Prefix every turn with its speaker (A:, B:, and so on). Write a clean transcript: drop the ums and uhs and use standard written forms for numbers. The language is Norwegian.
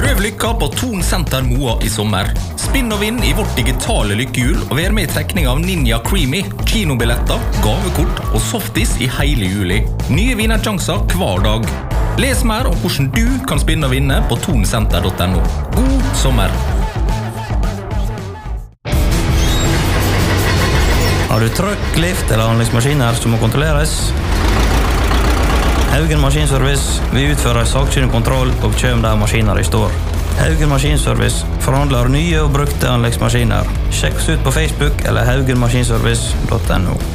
A: Prøv lykka på Thon Senter Moa i sommer. Spinn og vinn i vårt digitale lykkehjul og vær med i trekning av Ninja Creamy, kinobilletter, gavekort og softis i hele juli. Nye vinnersjanser hver dag. Les mer om hvordan du kan spinne og vinne på thonsenter.no. God sommer!
B: Har du trøkk, lift eller anleggsmaskiner som må kontrolleres? Haugen Maskinservice, vi utfører saksynlig kontroll og kjøm der maskiner i står. Haugen Maskinservice forhandler nye og brukte anleggsmaskiner. Sjekk oss ut på Facebook eller haugenmaskinservice.no.